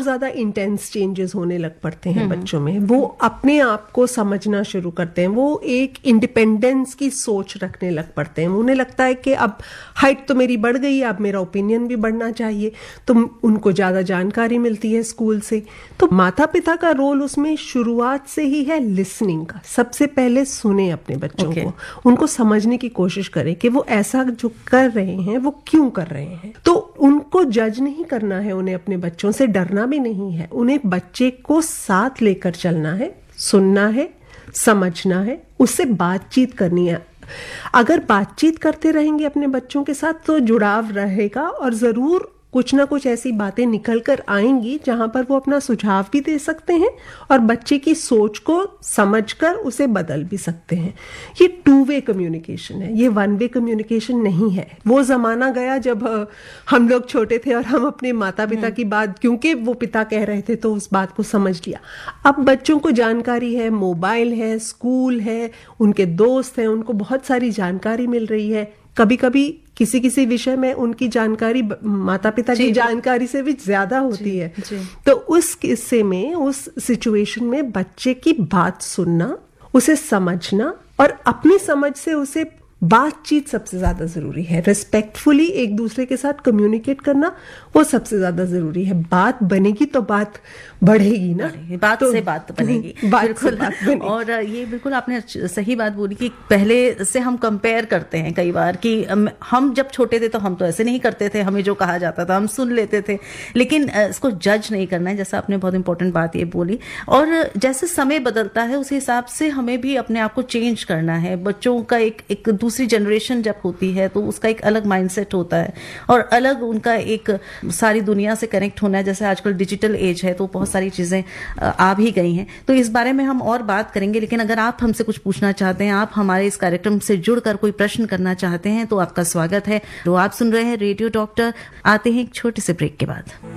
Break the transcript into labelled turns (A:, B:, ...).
A: ज्यादा intense changes होने लग पड़ते हैं बच्चों में। वो अपने आप को समझना शुरू करते हैं, वो एक इंडिपेंडेंस की सोच रखने लग पड़ते हैं। उन्हें लगता है कि अब हाइट तो मेरी बढ़ गई है, अब मेरा ओपिनियन भी बढ़ना चाहिए, तो उनको ज्यादा जानकारी मिलती है स्कूल से। तो माता पिता का रोल उसमें शुरुआत से ही है लिसनिंग का। सबसे पहले सुने अपने बच्चों को, उनको समझने की कोशिश करें कि वो ऐसा जो कर रहे हैं वो क्यों कर रहे हैं। तो उनको जज नहीं करना है, उन्हें अपने बच्चों से डरना भी नहीं है, उन्हें बच्चे को साथ लेकर चलना है, सुनना है, समझना है, उससे बातचीत करनी है। अगर बातचीत करते रहेंगे अपने बच्चों के साथ तो जुड़ाव रहेगा और जरूर कुछ ना कुछ ऐसी बातें निकल कर आएंगी जहां पर वो अपना सुझाव भी दे सकते हैं और बच्चे की सोच को समझकर उसे बदल भी सकते हैं। ये 2 वे कम्युनिकेशन है, ये 1 वे कम्युनिकेशन नहीं है। वो जमाना गया जब हम लोग छोटे थे और हम अपने माता पिता की बात, क्योंकि वो पिता कह रहे थे तो उस बात को समझ लिया। अब बच्चों को जानकारी है, मोबाइल है, स्कूल है, उनके दोस्त हैं, उनको बहुत सारी जानकारी मिल रही है। कभी कभी किसी किसी विषय में उनकी जानकारी माता पिता की जानकारी से भी ज्यादा होती है। तो उस किस्से में, उस सिचुएशन में बच्चे की बात सुनना, उसे समझना और अपनी समझ से उसे बातचीत सबसे ज्यादा जरूरी है। रिस्पेक्टफुली एक दूसरे के साथ कम्युनिकेट करना वो सबसे ज्यादा जरूरी है। बात बनेगी तो बात बढ़ेगी ना,
B: बात तो, से बात बनेगी, बिल्कुल। और ये बिल्कुल आपने सही बात बोली कि पहले से हम कंपेयर करते हैं कई बार कि हम जब छोटे थे तो हम तो ऐसे नहीं करते थे, हमें जो कहा जाता था हम सुन लेते थे, लेकिन इसको जज नहीं करना है, जैसा आपने बहुत इंपॉर्टेंट बात ये बोली। और जैसे समय बदलता है उस हिसाब से हमें भी अपने आप को चेंज करना है। बच्चों का एक दूसरी जनरेशन जब होती है तो उसका एक अलग माइंडसेट होता है और अलग उनका एक सारी दुनिया से कनेक्ट होना है। जैसे आजकल डिजिटल एज है तो बहुत सारी चीजें आ भी गई हैं, तो इस बारे में हम और बात करेंगे। लेकिन अगर आप हमसे कुछ पूछना चाहते हैं, आप हमारे इस कार्यक्रम से जुड़कर कोई प्रश्न करना चाहते हैं तो आपका स्वागत है। तो आप सुन रहे हैं रेडियो डॉक्टर। आते हैं एक छोटे से ब्रेक के बाद।